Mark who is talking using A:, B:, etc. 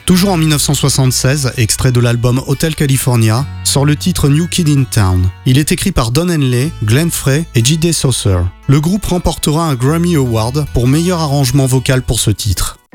A: Toujours en 1976, extrait de l'album Hotel California, sort le titre New Kid in Town. Il est écrit par Don Henley, Glenn Frey et J.D. Saucer. Le groupe remportera un Grammy Award pour meilleur arrangement vocal pour ce titre.